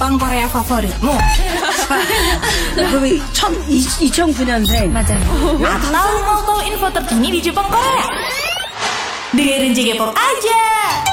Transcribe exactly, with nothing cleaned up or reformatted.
Jepang Korea favoritmu? 그럼 이천구 년생. 맞아요. Atau mau tahu info terkini di Jepang Korea? Dengerin J K Pop aja.